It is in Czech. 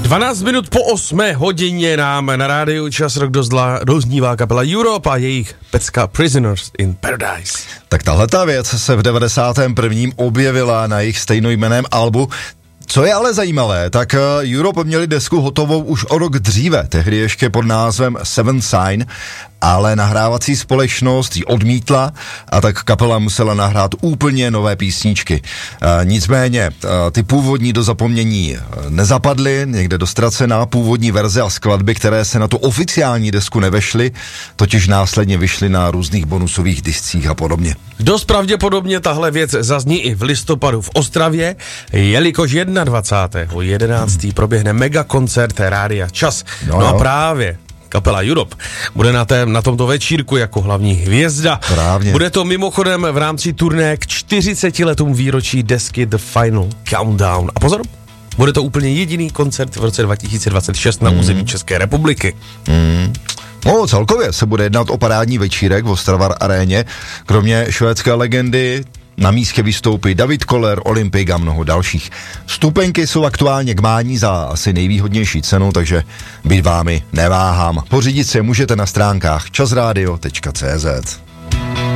12 minut po 8 hodině nám na rádiu Čas Rock doznívá kapela Europe a jejich pecka Prisoners in Paradise. Tak tahleta věc se v 91. objevila na jejich stejnojmenném albu. Co je ale zajímavé, tak Europe měli desku hotovou už o rok dříve, tehdy ještě pod názvem Seven Sign, ale nahrávací společnost ji odmítla a tak kapela musela nahrát úplně nové písničky. Nicméně ty původní do zapomnění nezapadly, někde dostracená původní verze a skladby, které se na tu oficiální desku nevešly, totiž následně vyšly na různých bonusových discích a podobně. Dost pravděpodobně tahle věc zazní i v listopadu v Ostravě, jelikož 21.11. proběhne megakoncert Rádia Čas. No a právě kapela Europe bude na tomto večírku jako hlavní hvězda. Právě. Bude to mimochodem v rámci turné k 40 letům výročí desky The Final Countdown. A pozor, bude to úplně jediný koncert v roce 2026 na území České republiky. No, celkově se bude jednat o parádní večírek v Ostravar aréně. Kromě švédské legendy na místě vystoupí David Koller, Olympik a mnoho dalších. Vstupenky jsou aktuálně k mání za asi nejvýhodnější cenu, takže být vámi neváhám. Pořídit se můžete na stránkách časradio.cz.